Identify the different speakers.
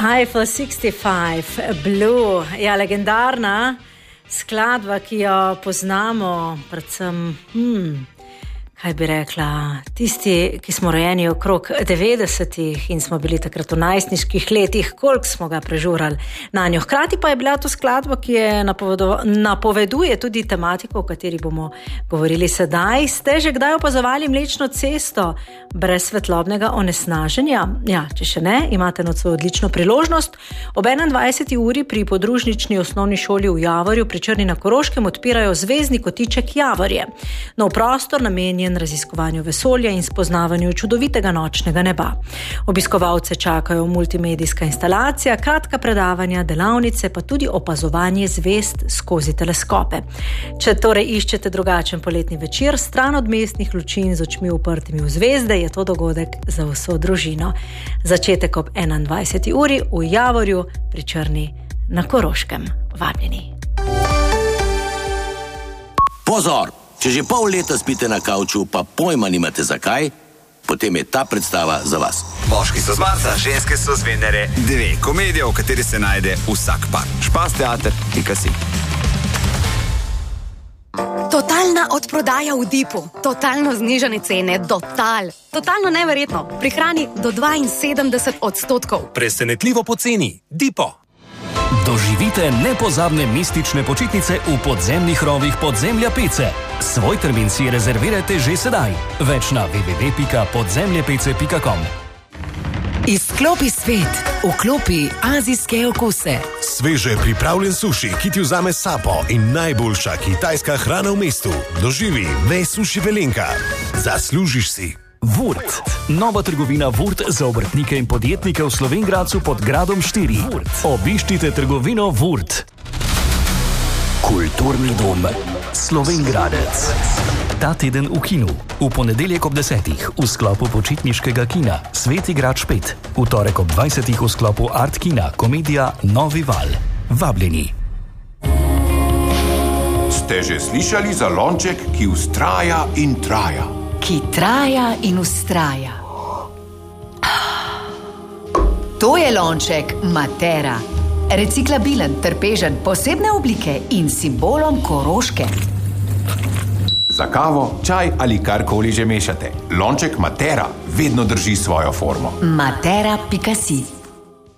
Speaker 1: Eiffel 65, Blue, ja, legendarna skladba, ki jo poznamo, predvsem, kaj bi rekla, tisti, ki smo rojeni okrog 90-ih in smo bili takrat v najstniških letih, koliko smo ga prežurali na njo. Hkrati pa je bila to skladba, ki je napoveduje tudi tematiko, o kateri bomo govorili sedaj. Ste že kdaj opazovali Mlečno cesto brez svetlobnega onesnaženja? Ja, če še ne, imate nocoj odlično priložnost. Ob 21. uri pri podružnični osnovni šoli v Javorju pri Črni na Koroškem odpirajo zvezdni kotiček Javorje. Nov prostor namenjen raziskovanju vesolja in spoznavanju čudovitega nočnega neba. Obiskovalce čakajo multimedijska instalacija, kratka predavanja, delavnice, pa tudi opazovanje zvezd skozi teleskope. Če torej iščete drugačen poletni večer, stran od mestnih luči in z očmi uprtimi v zvezde, je to dogodek za vso družino. Začetek ob 21. uri v Javorju pri Črni na Koroškem. Vabljeni.
Speaker 2: Pozor! Če že pol leta spite na kavču, pa pojma nimate zakaj, potem je ta predstava za vas.
Speaker 3: Moški so z Marsa, ženske so z Venere. 2 komedije, v kateri se najde vsak par. Špasteater.si.
Speaker 4: Totalna odprodaja v Dipu. Totalno znižane cene. Totalno neverjetno. Prihrani do 72%.
Speaker 5: Presenetljivo poceni. Dipo.
Speaker 6: Doživite nepozabne mistične počitnice v podzemnih rovih Podzemlja Pece. Svoj termin si rezervirajte že sedaj. Več na www.podzemljepece.com.
Speaker 7: Izklopi svet, vklopi azijske okuse.
Speaker 8: Sveže pripravljen suši, ki ti vzame sapo in najboljša kitajska hrana v mestu. Doživi suši Velenka. Zaslužiš si.
Speaker 6: Vurt. Nova trgovina Vurt za obrtnike in podjetnike v Slovenj Gradcu pod Gradom 4. Obiščite trgovino Vurt. Kulturni dom Slovenj Gradec. Ta teden v kinu. V ponedeljek ob 10. v sklopu počitniškega kina Sveti grad Špet. V torek ob 20. v sklopu Art kina komedija Novi val. Vabljeni.
Speaker 9: Ste že slišali za lonček, ki vztraja in traja?
Speaker 7: Ki traja in vztraja. To je lonček Matera. Reciklabilen, trpežen, posebne oblike in simbolom Koroške.
Speaker 9: Za kavo, čaj ali karkoli že mešate. Lonček Matera vedno drži svojo formo.
Speaker 7: Matera.si